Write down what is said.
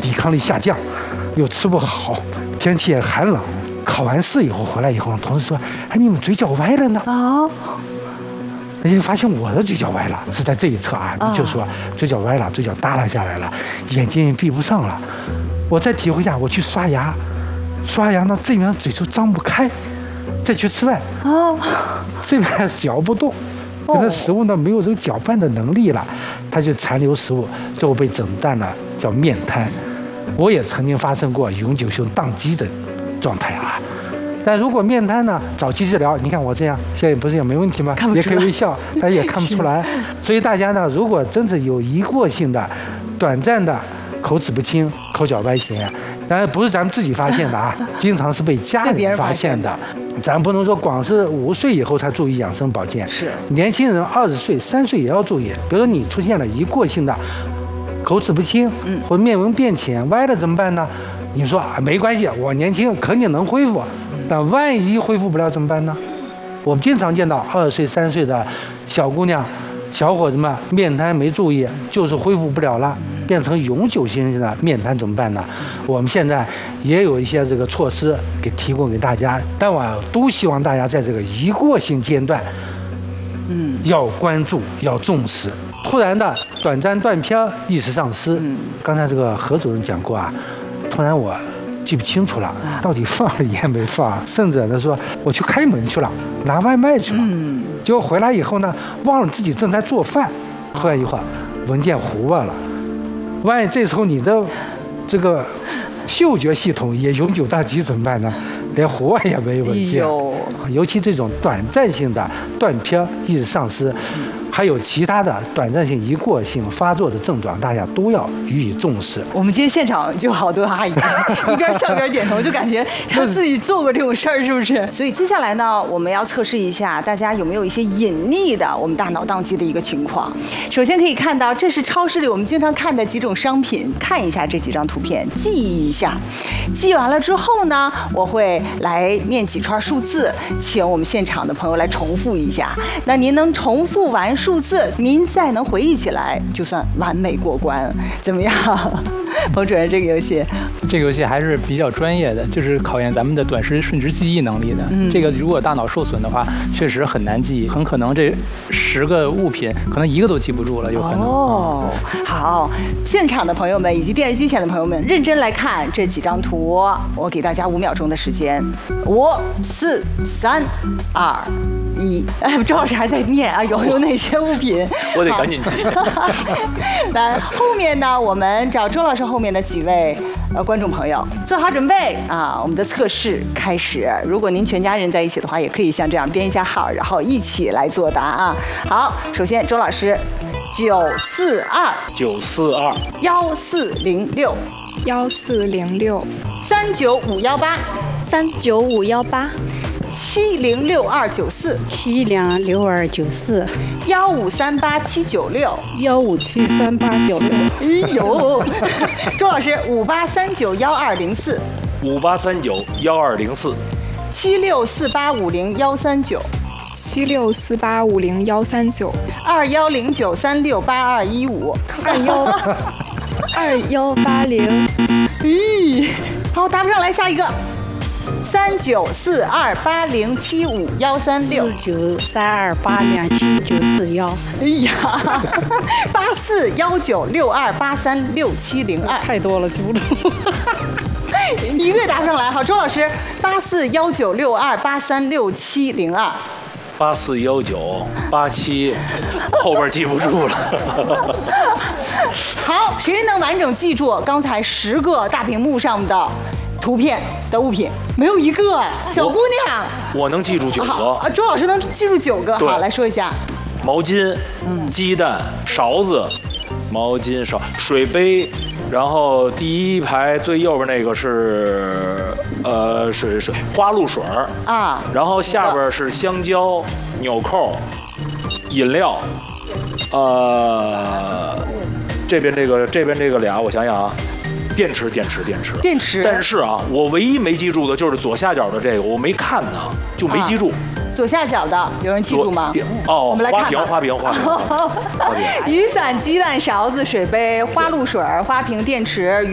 抵抗力下降，又吃不好，天气也寒冷。考完试以后回来以后，同事说：“哎，你们嘴角歪了呢。”啊。就发现我的嘴角歪了，是在这一侧啊，就说嘴角歪了，嘴角耷拉下来了，眼睛也闭不上了。我再体会一下，我去刷牙呢，这边嘴就张不开，再去吃饭，这边嚼不动，因为食物呢没有这个搅拌的能力了，它就残留食物，最后被诊断了叫面瘫。我也曾经发生过永久性宕机的状态啊。但如果面瘫呢，早期治疗，你看我这样，现在不是也没问题吗？也可以微笑，但也看不出来。所以大家呢，如果真是有一过性的、短暂的口齿不清、口角歪斜，当然不是咱们自己发现的啊，经常是被家人发现的。咱不能说光是50岁以后才注意养生保健， 是年轻人20岁、3岁也要注意。比如说你出现了一过性的口齿不清，或者面纹变浅、歪了怎么办呢？你说没关系，我年轻肯定能恢复。但万一恢复不了怎么办呢？我们经常见到20岁、3岁的小姑娘、小伙子们面瘫没注意，就是恢复不了了，变成永久性的面瘫怎么办呢？我们现在也有一些这个措施给提供给大家，但我都希望大家在这个一过性阶段，要关注，要重视。突然的短暂断片、意识丧失，刚才这个何主任讲过啊，突然我记不清楚了，到底放了盐没放？甚至呢说我去开门去了，拿外卖去了，结果回来以后呢，忘了自己正在做饭，突然一会儿文件糊巴了，万一这时候你的这个嗅觉系统也永久宕机怎么办呢？连糊巴也没文件，尤其这种短暂性的断片、意识丧失。还有其他的短暂性一过性发作的症状，大家都要予以重视。 我们今天现场就好多阿姨，一边笑一边点头，就感觉她自己做过这种事儿，是不是？所以接下来呢，我们要测试一下大家有没有一些隐匿的我们大脑宕机的一个情况。首先可以看到，这是超市里我们经常看的几种商品，看一下这几张图片，记忆一下。记完了之后呢，我会来念几串数字，请我们现场的朋友来重复一下。那您能重复完数字，您再能回忆起来，就算完美过关，怎么样？彭主任，这个游戏还是比较专业的，就是考验咱们的短时瞬时记忆能力的。这个如果大脑受损的话，确实很难记忆，很可能这10个物品可能1个都记不住了，有可能。 好，现场的朋友们以及电视机前的朋友们，认真来看这几张图，我给大家5秒钟的时间，5、4、3、2、1。周老师还在念啊，有哪些物品？ 我得赶紧记。 来，后面呢，我们找周老师后面的几位观众朋友做好准备啊，我们的测试开始。如果您全家人在一起的话，也可以像这样编一下号，然后一起来作答啊。好，首先周老师，942 1406 39518 706294 1538796 1573896。 哎呦，周老师58391204 58391204 764850 139 2109368215 2180。 咦，好，答不上来，下一个。394280751364 4932807941。 哎呀，841962836702， 太多了，记不住。 一个也答不上来。好，周老师，841962836702。 841987，后边记不住了。 好，谁能完整记住刚才10个大屏幕上的图片的物品？没有一个，小姑娘。 我能记住9个。 周老师能记住9个。好，来说一下。 毛巾、鸡蛋、勺子、毛巾、水杯，然后第一排最右边那个是水花露水啊，然后下边是香蕉、纽扣、饮料，这边这个俩，我想想啊。电池。但是啊，我唯一没记住的就是左下角的这个，我没看呢，就没记住。 左下角的有人记住吗？我们来看吧。花瓶。雨伞、鸡蛋、勺子、水杯、花露水、花瓶、电池。